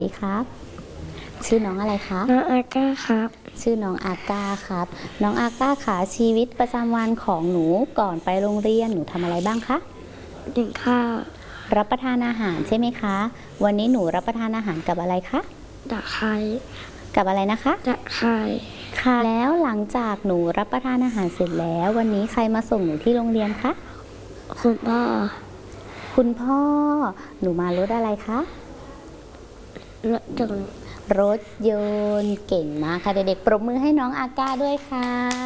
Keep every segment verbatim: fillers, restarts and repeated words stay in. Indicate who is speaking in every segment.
Speaker 1: สวัสดีครับชื่อน้องอะไรครับ
Speaker 2: น้องอาก้าครับ
Speaker 1: ชื่อน้องอาก้าครับน้องอาก้าขาชีวิตประจำวันของหนูก่อนไปโรงเรียนหนูทำอะไรบ้างคะ
Speaker 2: กินข้าว
Speaker 1: รับประทานอาหารใช่ไหมคะวันนี้หนูรับประทานอาหารกับอะไรคะ
Speaker 2: ตะไคร้
Speaker 1: กับอะไรนะคะ
Speaker 2: ตะไคร้
Speaker 1: ค่ะแล้วหลังจากหนูรับประทานอาหารเสร็จแล้ววันนี้ใครมาส่งหนูที่โรงเรียนคะ
Speaker 2: คุณพ่อ
Speaker 1: คุณพ่อหนูมารถอะไรคะ
Speaker 2: รถจักร
Speaker 1: รถยนต์เก่งมากค่ะเด็กๆปรบมือให้น้องอาก้าด้วยค่ะ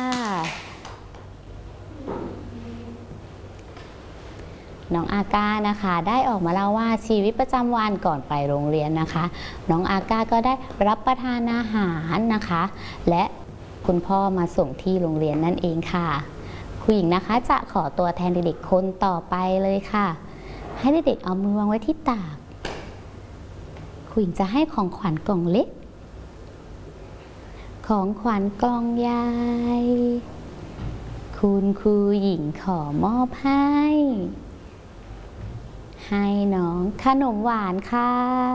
Speaker 1: น้องอาก้านะคะได้ออกมาเล่าว่าชีวิตประจำวันก่อนไปโรงเรียนนะคะน้องอาก้าก็ได้รับประทานอาหารนะคะและคุณพ่อมาส่งที่โรงเรียนนั่นเองค่ะคุณหญิงนะคะจะขอตัวแทนเด็กๆคนต่อไปเลยค่ะให้เด็กๆเอามือวางไว้ที่ตักคุณหญิงจะให้ของขวัญกล่องเล็กของขวัญกล่องใหญ่คุณครูหญิงขอมอบให้ให้น้องขนมหวานค่ะ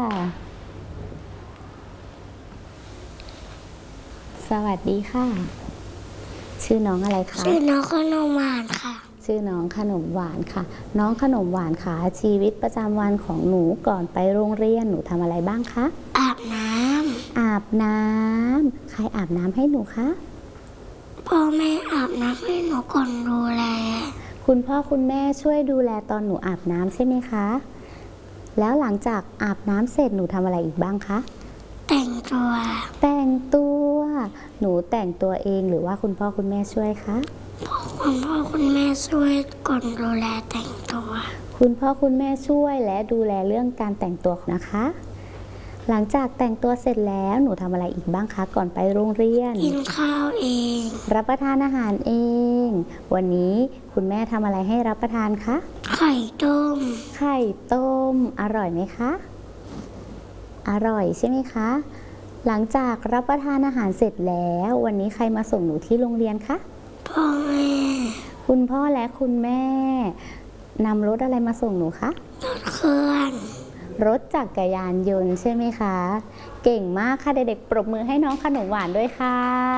Speaker 1: สวัสดีค่ะชื่อน้องอะไรคะ
Speaker 2: ชื่อน้องขนมหวานค่ะ
Speaker 1: ชื่อน้องขนมหวานค่ะน้องขนมหวานค่ะชีวิตประจำวันของหนูก่อนไปโรงเรียนหนูทำอะไรบ้างคะ
Speaker 2: อาบน้ำ
Speaker 1: อาบน้ำใครอาบน้ำให้หนูคะ
Speaker 2: พ่อแม่อาบน้ำให้หนูก่อนดูแล
Speaker 1: คุณพ่อคุณแม่ช่วยดูแลตอนหนูอาบน้ำใช่ไหมคะแล้วหลังจากอาบน้ำเสร็จหนูทำอะไรอีกบ้างคะ
Speaker 2: แต่งตัว
Speaker 1: แต่งตัวหนูแต่งตัวเองหรือว่าคุณพ่อคุณแม่ช่วยคะ
Speaker 2: คุณพ่อคุณแม่ช่วยก่อนดูแลแต่งตัว
Speaker 1: คุณพ่อคุณแม่ช่วยและดูแลเรื่องการแต่งตัวนะคะหลังจากแต่งตัวเสร็จแล้วหนูทำอะไรอีกบ้างคะก่อนไปโรงเรียน
Speaker 2: กินข้าวเอง
Speaker 1: รับประทานอาหารเองวันนี้คุณแม่ทำอะไรให้รับประทานคะ
Speaker 2: ไข่ต้ม
Speaker 1: ไข่ต้มอร่อยไหมคะอร่อยใช่ไหมคะหลังจากรับประทานอาหารเสร็จแล้ววันนี้ใครมาส่งหนูที่โรงเรียนคะ
Speaker 2: พ่อแม่
Speaker 1: คุณพ่อและคุณแม่นำรถอะไรมาส่งหนูคะ
Speaker 2: รถเครื่อง
Speaker 1: รถจักรยานยนต์ใช่ไหมคะเก่งมากค่ะเด็กๆปรบมือให้น้องขนมหวานด้วยค่ะ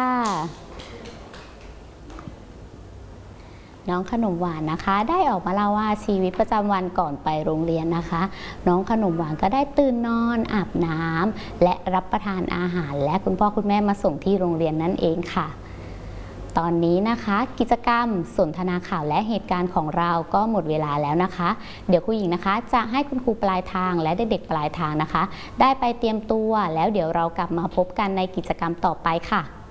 Speaker 1: น้องขนมหวานนะคะได้ออกมาเล่าว่าชีวิตประจำวันก่อนไปโรงเรียนนะคะน้องขนมหวานก็ได้ตื่นนอนอาบน้ำและรับประทานอาหารและคุณพ่อคุณแม่มาส่งที่โรงเรียนนั่นเองค่ะตอนนี้นะคะกิจกรรมสนทนาข่าวและเหตุการณ์ของเราก็หมดเวลาแล้วนะคะเดี๋ยวครูหญิงนะคะจะให้คุณครูปลายทางและเด็กๆปลายทางนะคะได้ไปเตรียมตัวแล้วเดี๋ยวเรากลับมาพบกันในกิจกรรมต่อไปค่ะ